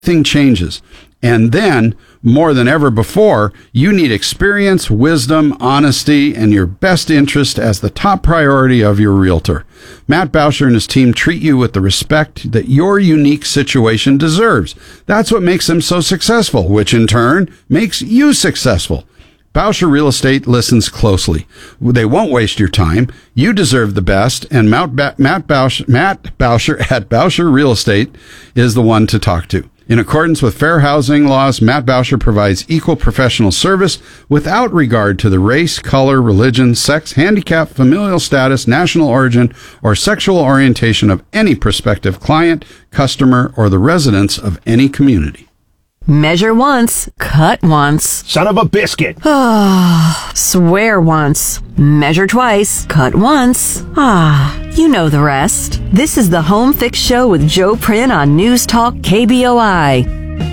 Everything changes. And then, more than ever before, you need experience, wisdom, honesty, and your best interest as the top priority of your realtor. Matt Bauscher and his team treat you with the respect that your unique situation deserves. That's what makes them so successful, which in turn makes you successful. Bauscher Real Estate listens closely. They won't waste your time. You deserve the best, and Matt Bauscher at Bauscher Real Estate is the one to talk to. In accordance with fair housing laws, Matt Bauscher provides equal professional service without regard to the race, color, religion, sex, handicap, familial status, national origin, or sexual orientation of any prospective client, customer, or the residents of any community. Measure once, cut once. Son of a biscuit. Swear once. Measure twice, cut once. You know the rest. This is the Home Fix Show with Joe Prin on News Talk KBOI.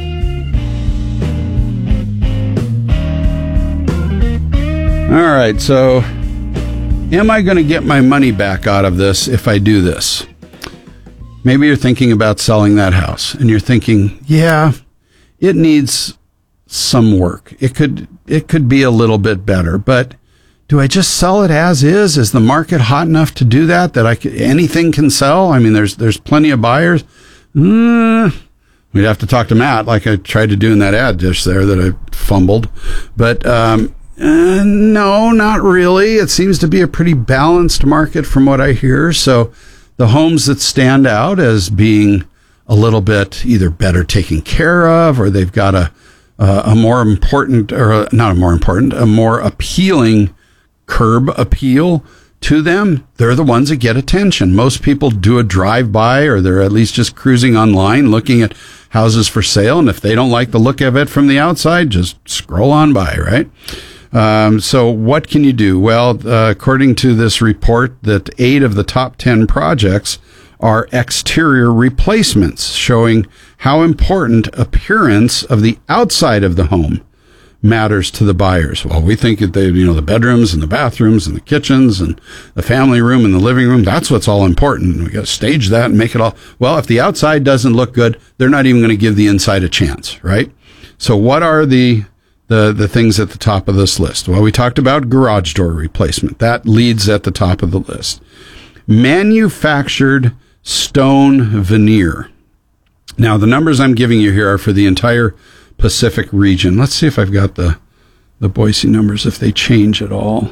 All right, so am I going to get my money back out of this if I do this? Maybe you're thinking about selling that house, and you're thinking, yeah, it needs some work. It could be a little bit better, but do I just sell it as is? Is the market hot enough to do that anything can sell? I mean, there's plenty of buyers. We'd have to talk to Matt, like I tried to do in that ad just there that I fumbled. But no, not really. It seems to be a pretty balanced market from what I hear. So the homes that stand out as being a little bit either better taken care of, or they've got a more important, or not a more important, a more appealing curb appeal to them, they're the ones that get attention. Most people do a drive-by, or they're at least just cruising online looking at houses for sale, and if they don't like the look of it from the outside, just scroll on by, right? So what can you do? Well, according to this report, that 8 of the top 10 projects are exterior replacements, showing how important appearance of the outside of the home matters to the buyers. Well, we think that the bedrooms and the bathrooms and the kitchens and the family room and the living room, that's what's all important. We got to stage that and make it all. Well, if the outside doesn't look good, they're not even going to give the inside a chance, right? So what are the things at the top of this list? Well, we talked about garage door replacement. That leads at the top of the list. Manufactured stone veneer. Now, the numbers I'm giving you here are for the entire Pacific region. Let's see if I've got the Boise numbers, if they change at all.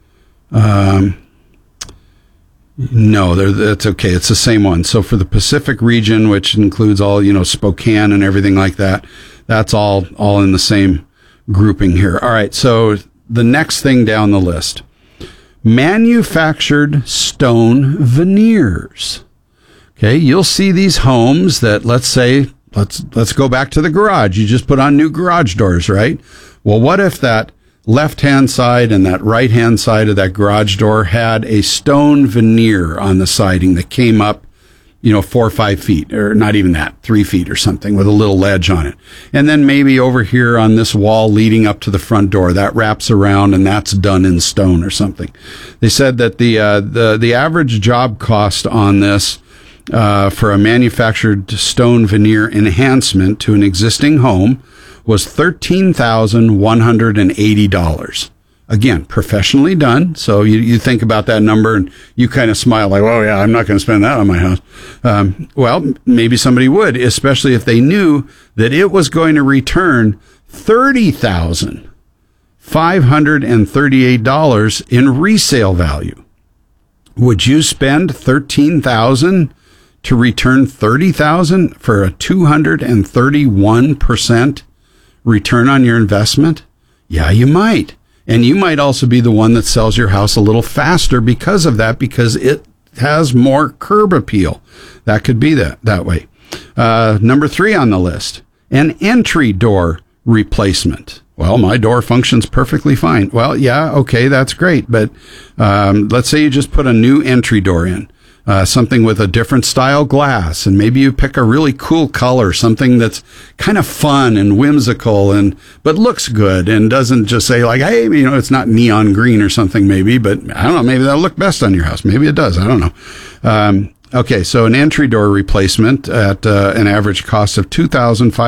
No, that's okay. It's the same one. So for the Pacific region, which includes all, Spokane and everything like that, that's all in the same grouping here. All right. So the next thing down the list, manufactured stone veneers. Okay, you'll see these homes that, let's go back to the garage. You just put on new garage doors, right? Well, what if that left-hand side and that right-hand side of that garage door had a stone veneer on the siding that came up, 4 or 5 feet, or not even that, 3 feet or something, with a little ledge on it. And then maybe over here on this wall leading up to the front door, that wraps around and that's done in stone or something. They said that the average job cost on this for a manufactured stone veneer enhancement to an existing home was $13,180. Again, professionally done. So you think about that number and you kind of smile like, oh yeah, I'm not going to spend that on my house. Well, maybe somebody would, especially if they knew that it was going to return $30,538 in resale value. Would you spend $13,000 to return $30,000 for a 231% return on your investment? Yeah, you might. And you might also be the one that sells your house a little faster because of that, because it has more curb appeal. That could be that way. Number 3 on the list, an entry door replacement. Well, my door functions perfectly fine. Well, yeah, okay, that's great. But let's say you just put a new entry door in. Something with a different style glass, and maybe you pick a really cool color, something that's kind of fun and whimsical but looks good and doesn't just say like, hey, it's not neon green or something maybe, but I don't know, maybe that'll look best on your house. Maybe it does. I don't know. Okay, so an entry door replacement at an average cost of $2,500.